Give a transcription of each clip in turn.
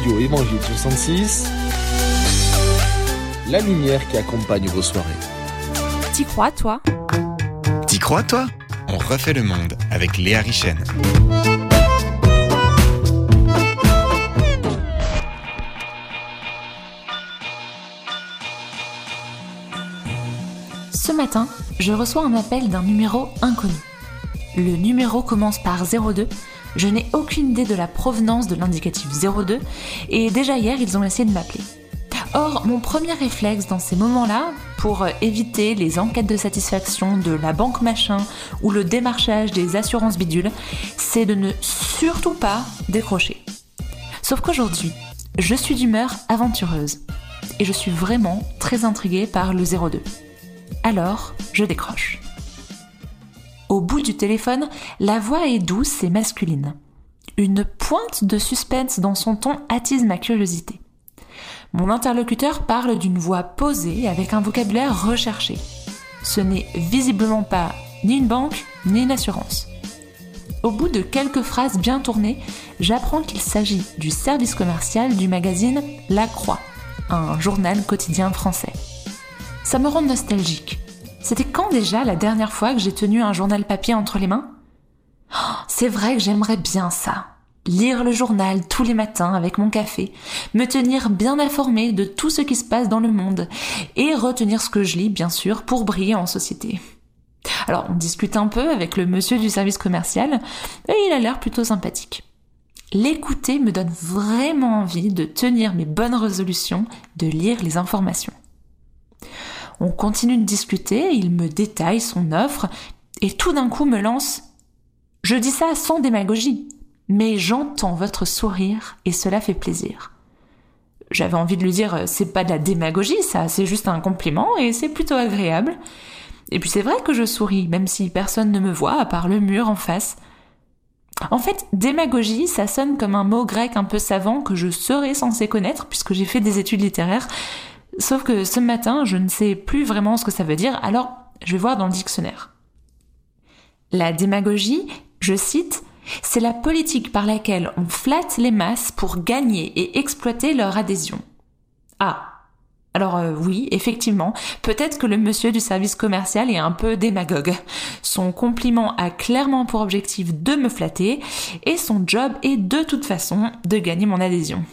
Radio Évangile 66, la lumière qui accompagne vos soirées. T'y crois, toi ? T'y crois, toi ? On refait le monde avec Léa Richen. Ce matin, je reçois un appel d'un numéro inconnu. Le numéro commence par 02. Je n'ai aucune idée de la provenance de l'indicatif 02 et déjà hier, ils ont essayé de m'appeler. Or, mon premier réflexe dans ces moments-là, pour éviter les enquêtes de satisfaction de la banque machin ou le démarchage des assurances bidules, c'est de ne surtout pas décrocher. Sauf qu'aujourd'hui, je suis d'humeur aventureuse et je suis vraiment très intriguée par le 02. Alors, je décroche. Au bout du téléphone, la voix est douce et masculine. Une pointe de suspense dans son ton attise ma curiosité. Mon interlocuteur parle d'une voix posée avec un vocabulaire recherché. Ce n'est visiblement pas ni une banque, ni une assurance. Au bout de quelques phrases bien tournées, j'apprends qu'il s'agit du service commercial du magazine La Croix, un journal quotidien français. Ça me rend nostalgique. C'était quand déjà la dernière fois que j'ai tenu un journal papier entre les mains ? C'est vrai que j'aimerais bien ça. Lire le journal tous les matins avec mon café, me tenir bien informée de tout ce qui se passe dans le monde et retenir ce que je lis, bien sûr, pour briller en société. Alors, on discute un peu avec le monsieur du service commercial et il a l'air plutôt sympathique. L'écouter me donne vraiment envie de tenir mes bonnes résolutions, de lire les informations. On continue de discuter, il me détaille son offre et tout d'un coup me lance « Je dis ça sans démagogie, mais j'entends votre sourire et cela fait plaisir. » J'avais envie de lui dire « C'est pas de la démagogie ça, c'est juste un compliment et c'est plutôt agréable. » Et puis c'est vrai que je souris, même si personne ne me voit à part le mur en face. En fait, démagogie, ça sonne comme un mot grec un peu savant que je serais censée connaître puisque j'ai fait des études littéraires. Sauf que ce matin, je ne sais plus vraiment ce que ça veut dire, alors je vais voir dans le dictionnaire. La démagogie, je cite, « c'est la politique par laquelle on flatte les masses pour gagner et exploiter leur adhésion. » Ah, alors oui, effectivement, peut-être que le monsieur du service commercial est un peu démagogue. Son compliment a clairement pour objectif de me flatter et son job est de toute façon de gagner mon adhésion.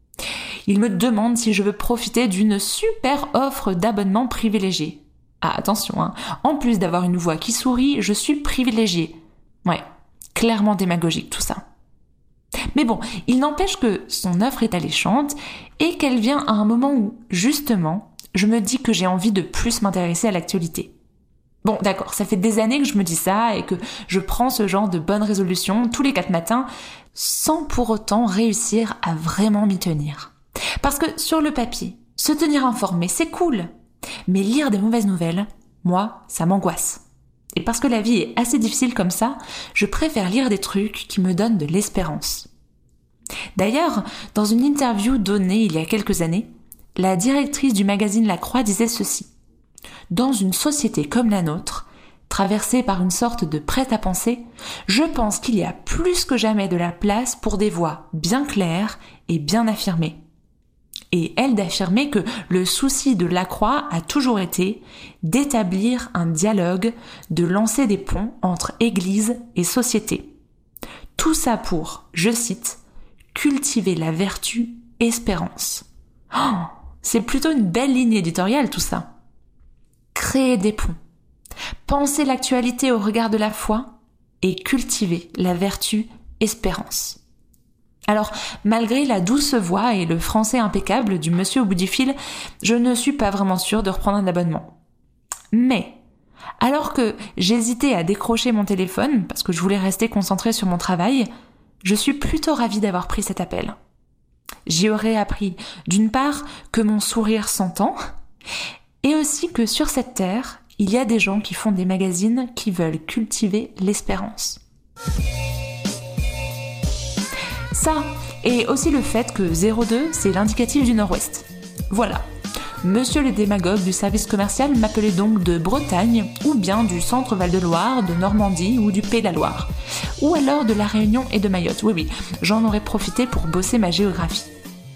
Il me demande si je veux profiter d'une super offre d'abonnement privilégié. Ah, attention, hein. En plus d'avoir une voix qui sourit, je suis privilégiée. Ouais, clairement démagogique tout ça. Mais bon, il n'empêche que son offre est alléchante et qu'elle vient à un moment où, justement, je me dis que j'ai envie de plus m'intéresser à l'actualité. Bon, d'accord, ça fait des années que je me dis ça et que je prends ce genre de bonnes résolutions tous les 4 matins sans pour autant réussir à vraiment m'y tenir. Parce que sur le papier, se tenir informé, c'est cool. Mais lire des mauvaises nouvelles, moi, ça m'angoisse. Et parce que la vie est assez difficile comme ça, je préfère lire des trucs qui me donnent de l'espérance. D'ailleurs, dans une interview donnée il y a quelques années, la directrice du magazine La Croix disait ceci. Dans une société comme la nôtre, traversée par une sorte de prêt-à-penser, je pense qu'il y a plus que jamais de la place pour des voix bien claires et bien affirmées. Et elle d'affirmer que le souci de La Croix a toujours été d'établir un dialogue, de lancer des ponts entre Église et société. Tout ça pour, je cite, « cultiver la vertu espérance ». Oh, c'est plutôt une belle ligne éditoriale tout ça. Créer des ponts, penser l'actualité au regard de la foi et cultiver la vertu espérance. Alors, malgré la douce voix et le français impeccable du monsieur au bout du fil, je ne suis pas vraiment sûre de reprendre un abonnement. Mais, alors que j'hésitais à décrocher mon téléphone, parce que je voulais rester concentrée sur mon travail, je suis plutôt ravie d'avoir pris cet appel. J'y aurais appris, d'une part, que mon sourire s'entend, et aussi que sur cette terre, il y a des gens qui font des magazines qui veulent cultiver l'espérance. Ça, et aussi le fait que 02, c'est l'indicatif du Nord-Ouest. Voilà. Monsieur le démagogue du service commercial m'appelait donc de Bretagne, ou bien du centre Val-de-Loire, de Normandie ou du Pays de la Loire. Ou alors de La Réunion et de Mayotte. Oui, j'en aurais profité pour bosser ma géographie.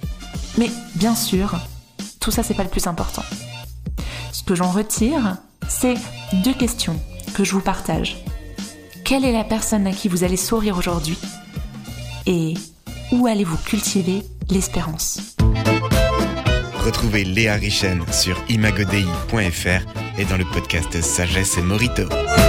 Mais bien sûr, tout ça c'est pas le plus important. Ce que j'en retire, c'est 2 questions que je vous partage. Quelle est la personne à qui vous allez sourire aujourd'hui ? Et où allez-vous cultiver l'espérance ? Retrouvez Léa Richen sur imagodei.fr et dans le podcast Sagesse et Morito.